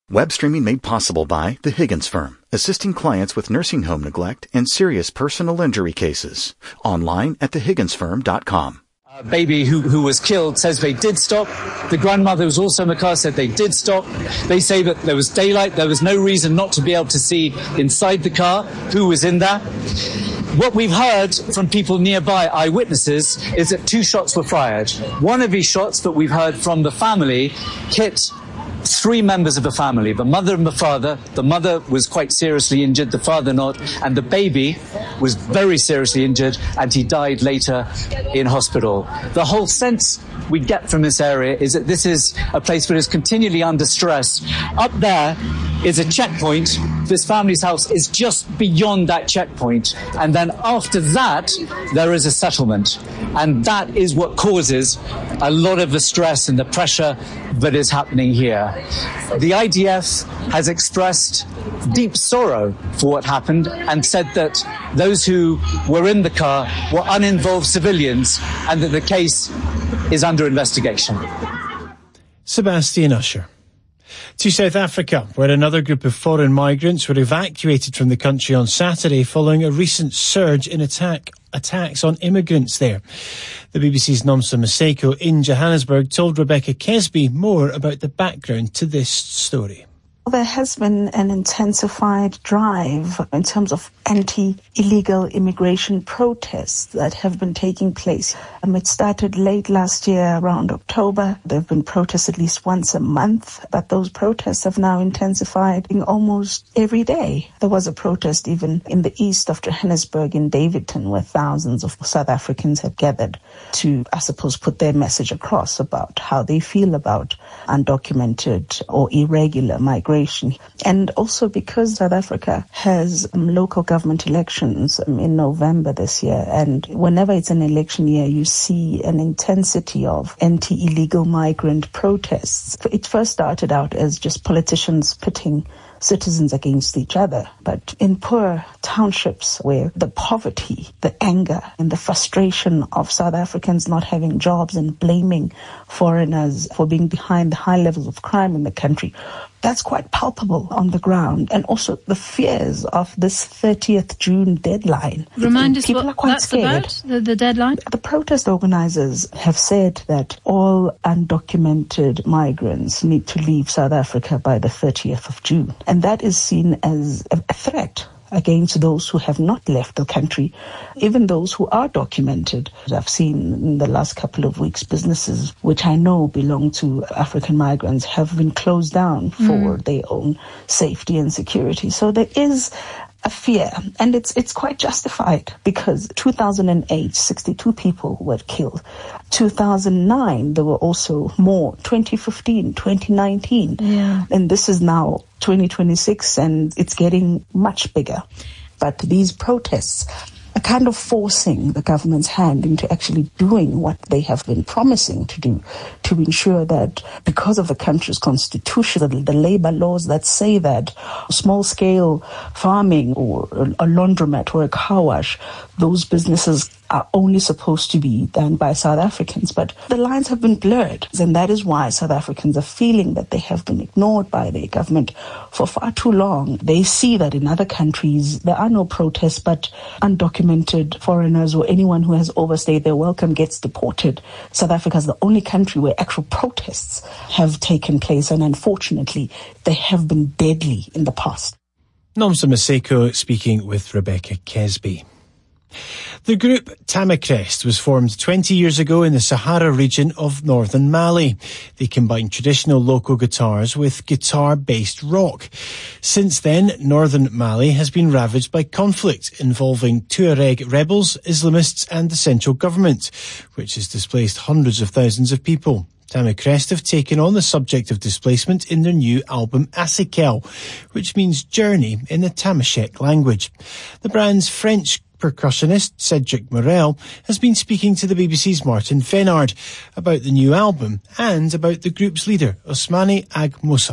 Web streaming made possible by The Higgins Firm, assisting clients with nursing home neglect and serious personal injury cases. Online at thehigginsfirm.com. A baby who was killed says they did stop. The grandmother, who's also in the car, said they did stop. They say that there was daylight. There was no reason not to be able to see inside the car who was in there. What we've heard from people nearby, eyewitnesses, is that 2 shots were fired. One of these shots that we've heard from the family hit 3 members of the family, the mother and the father. The mother was quite seriously injured, the father not, and the baby was very seriously injured, and he died later in hospital. The whole sense we get from this area is that this is a place that is continually under stress. Up there is a checkpoint. This family's house is just beyond that checkpoint, and then after that there is a settlement, and that is what causes a lot of the stress and the pressure that is happening here. The IDF has expressed deep sorrow for what happened and said that those who were in the car were uninvolved civilians and that the case is under investigation. Sebastian Usher. To South Africa, where another group of foreign migrants were evacuated from the country on Saturday following a recent surge in attacks on immigrants there. The BBC's Nomsa Maseko in Johannesburg told Rebecca Kesby more about the background to this story. There has been an intensified drive in terms of anti-illegal immigration protests that have been taking place. It started late last year, around October. There have been protests at least once a month, but those protests have now intensified in almost every day. There was a protest even in the east of Johannesburg in Davidton, where thousands of South Africans had gathered to, I suppose, put their message across about how they feel about undocumented or irregular migration. And also because South Africa has local government elections in November this year, and whenever it's an election year, you see an intensity of anti-illegal migrant protests. It first started out as just politicians pitting citizens against each other. But in poor townships where the poverty, the anger and the frustration of South Africans not having jobs and blaming foreigners for being behind the high levels of crime in the country, that's quite palpable on the ground. And also the fears of this 30th June deadline. Remind us people what are quite that's scared. about, the deadline? The protest organizers have said that all undocumented migrants need to leave South Africa by the 30th of June. And that is seen as a threat against those who have not left the country, even those who are documented. I've seen in the last couple of weeks businesses which I know belong to African migrants have been closed down for their own safety and security. So there is a fear, and it's quite justified, because 2008, 62 people were killed. 2009, there were also more. 2015, 2019. Yeah. And this is now 2026, and it's getting much bigger. But these protests are kind of forcing the government's hand into actually doing what they have been promising to do, to ensure that because of the country's constitution, the labor laws that say that small-scale farming or a laundromat or a car wash, those businesses are only supposed to be done by South Africans. But the lines have been blurred, and that is why South Africans are feeling that they have been ignored by their government for far too long. They see that in other countries there are no protests, but undocumented foreigners or anyone who has overstayed their welcome gets deported. South Africa is the only country where actual protests have taken place, and unfortunately they have been deadly in the past. Nomsa Maseko speaking with Rebecca Kesby. The group Tamacrest was formed 20 years ago in the Sahara region of northern Mali. They combine traditional local guitars with guitar-based rock. Since then, northern Mali has been ravaged by conflict involving Tuareg rebels, Islamists and the central government, which has displaced hundreds of thousands of people. Tamacrest have taken on the subject of displacement in their new album Asikel, which means journey in the Tamashek language. The band's French percussionist Cedric Morel has been speaking to the BBC's Martin Fenard about the new album and about the group's leader, Ousmane Ag Moussa.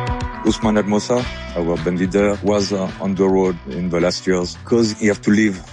Ousmane Ag Moussa, our band leader, was on the road in the last years because he had to leave